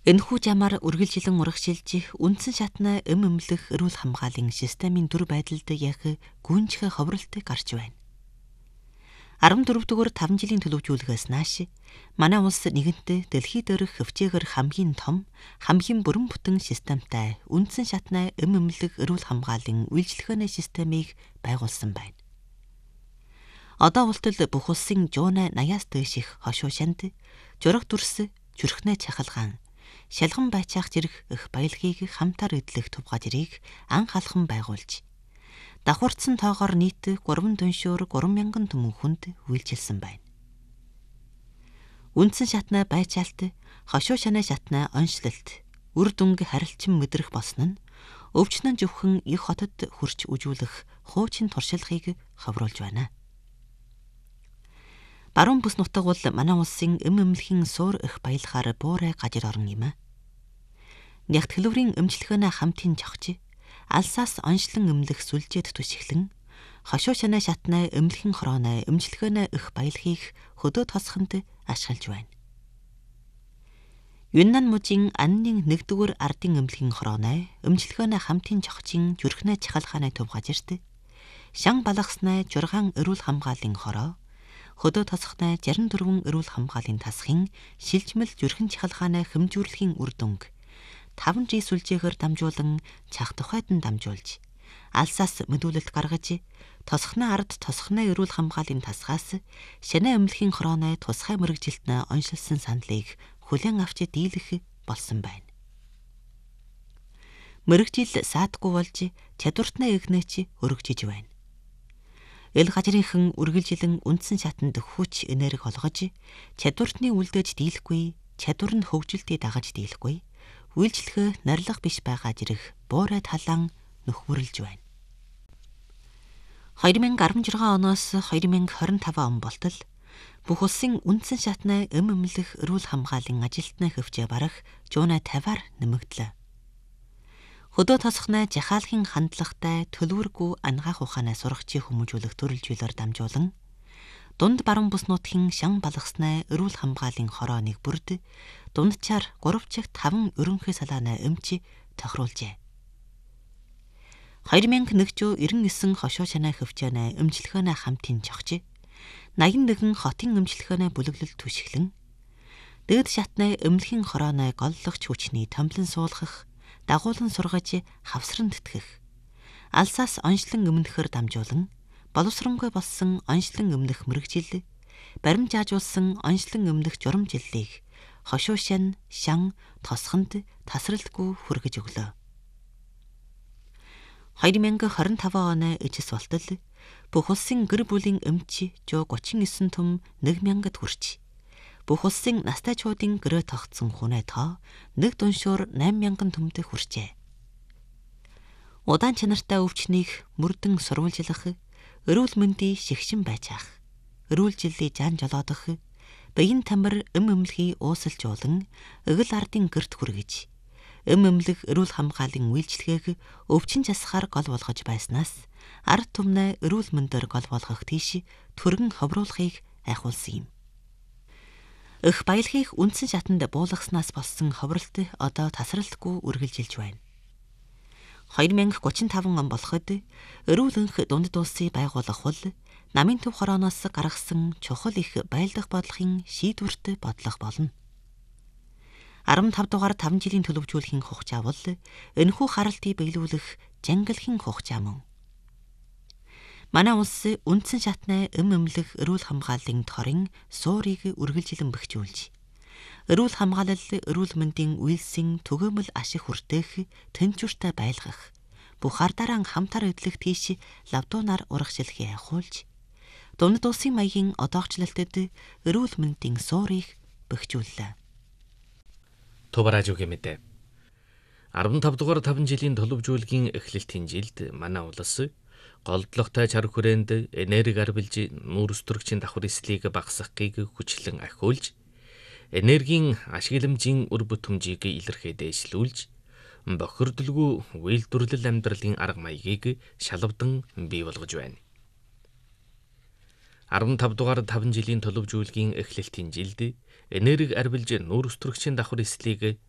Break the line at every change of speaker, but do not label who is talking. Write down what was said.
Энэхүү замаар үргэлжилэн урагшилж үндсэн шатны эмлэх эрүүл хамгааллын системийн дүр байдалд яг гүнжих ховролтыг гарч байна. 14-р 5 жилийн төлөвлөгөөс нааш манай улс нэгэнтээ дэлхийд дээрх хөвчөөгөр хамгийн том, хамгийн бүрэн бүтэн системтай үндсэн шатны эмлэх эрүүл хамгааллын үйлчлэгээний системийг байгуулсан байна. Одоо болтол бүх улсын 180-аас дээш их хошуу шанд, жураг дүрс, зүрхнээ чахалгаан, шалган байцаах зэрэг их баялагийг хамтаар эдлэх тув газрыг анх алхан байгуулж, давхурцсан тоогоор нийт 3 дүншөөр 3,000 түмэнхэнд үйлчилсэн байна. Үндсэн шатны байцаалт, хошуу шаны шатны онцлолт, үр дүнг харилцан мэдрэх болсон нь өвчнөн зөвхөн их хотод хүрч үжүүлэх хуучин туршлагыг ховруулж байна. Баруун бүс нутаг бол манай улсын эмлэхийн суур их баялахаар буурай газар орон юм. Нягт хэлбэрийн эмчилгээний хамтын жогч, алсаас онцлон эмнэлэх сүлжээд түшиглэн, хошуу шаны шатны эмнэлхийн хорооны эмчилгээний их баялагийг хөдөө тосхонд ашиглаж байна. Юннан мужийн анны 1-р ардын эмнэлхийн хорооны эмчилгээний хамтын жогчийн зүрхнээ чахалгааны төв газарт шан балгасны 6 эрүүл хамгааллын хороо, хөдөө тосхны 64 эрүүл хамгааллын тасхын шилжмэл зүрхэн чахалгааны хэмжүүрлэхийн үр дүнг 5G сүлжээгээр дамжуулан цах тухайдан дамжуулж, алсаас мэдүүлэлт гаргаж, тосхны ард тосхны эрүүл хамгааллын тасгаас шанаа эмнэлхийн хорооны тусгай мэрэгжилтнээ оншилсан сандлыг хүлээн авч дийлэх болсон байна. Мэрэгжил саадгүй болж чадвартны игнэч өргөжж байна. Эл газрынхан үргэлжилэн үндсэн шатанд хүч энерги олгож, чадвартны үлдээж дийлэхгүй, чадвар нь хөгжилтийг дагаж дийлэхгүй, үйлчлэгээ нарилга биш байгаа зэрэг буурай талаан нөхмөрлж байна. 2016 оноос 2025 он болтол бүх улсын үндсэн шатны эмнэлэх эрүүл хамгааллын ажилтны хөвчөө барах 150-аар нэмэгдлээ. Хөдөө тосхны жахаалхын хандлагатай төлөвөргүй ангаах ухаанаа сургачийн хүмүүжүүлэх төрөл зүйлээр дамжуулан дунд баруун бүс нутгийн шан балгасны эрүүл хамгааллын хорооны бүрд дунджаар 3/5 ерөнхий салааны эмч тохируулжээ. 2199 хошуу шаны хөвчөөний эмчилгээний хамтын жогч, 81 хотын эмчилгээний бүлэглэл түшиглэн, дээд шатны эмнэлхийн хорооны голлогч хүчний томлон суулгах, дагуулan сургаж хавсран тэтгэх, алсаас онцлон эмнэхээр дамжуулан, боловсронгүй болсон онцлон эмнэх мэрэгжил, баримжаажуулсан онцлон эмнэх журамжиллийг хошуу шан, тосхонд тасралтгүй хүргэж өглөө. 2025 оны эцэс болтол бүх улсын гэр бүлийн эмч 139 түм 1,000-д хүрч, бүх улсын настайчуудын гэрээ тогтсон хүнээ тоо 1 дүншөөр 8,000 түмд хүрчээ. Удаан чанартай өвчнийг мөрдөн сурвалжлах, эрүүл мэндийн шигшин байцаах, эрүүл жилийн жан жолоодох, биеийн тамир эмнэлхий уусалжуулан, эгэл ардын гэрт хүргэж, эмнэлэх эрүүл хамгааллын үйлчлэгээг өвчин засахаар гол болгож байснаас ард түмнээ эрүүл мэндөр гол болгох тийш түргэн ховруулахыг айхуулсан юм. Их баялагийг үндсэн шатанд буулгаснаас болсон ховролт одоо тасралтгүй үргэлжилж байна. 2035 он болоход эрүүл энх дунд улсыг байгуулах бол намын төв хорооноос гаргасан чухал их байлдах бодлогын шийдвэрт бодлого болно. 15 дугаар 5 жилийн төлөвлөжүүлэхийн хугацаа бол энэхүү харалтыг биелүүлэх жангилхийн хугацаа мөн. Манай улс үндсэн шатны эмнэлэх эрүүл хамгааллын торын суурийг үргэлжилэн бэхжүүлж, эрүүл хамгаалал, эрүүл мэндийн үйлсийн түгээмэл ашиг хүртээх, тэнцвэртэй байлгах, бүх ардараа хамтар эдлэх тийш лавдуунаар урагшилхийг айхуулж, дунд улсын маягийн одоогчлолтод эрүүл мэндийн суурийг бэхжүүллээ.
Тубаражууг мэдээ. 15 дугаар 5 жилийн төлөвлөжүүлгийн эхлэлтийн жилд манай улс голдлогтой чар хүрээнд энерги арвилж нүүрс төрөгчийн давхар эслийг багасгахыг хүчлэн ахиулж, энергийн ашигламжийн үр бүтэмжийг илэрхий дээшлүүлж, бохирдолгүй үйлдвэрлэл амьдралын арга маягийг шалавдан бий болгож байна. 15 дугаар 5 жилийн төлөвлөжүүлгийн эхлэлтийн жилд энерги арвилж нүүрс төрөгчийн давхар эслийг